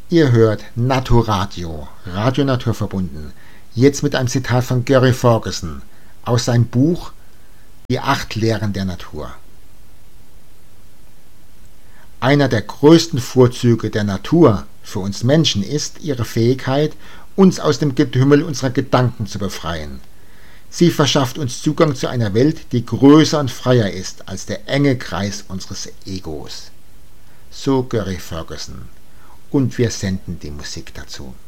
Ihr hört Naturadio, Radio Naturverbunden, jetzt mit einem Zitat von Gary Ferguson aus seinem Buch Die 8 Lehren der Natur. Einer der größten Vorzüge der Natur für uns Menschen ist ihre Fähigkeit, uns aus dem Getümmel unserer Gedanken zu befreien. Sie verschafft uns Zugang zu einer Welt, die größer und freier ist als der enge Kreis unseres Egos. So Gary Ferguson. Und wir senden die Musik dazu.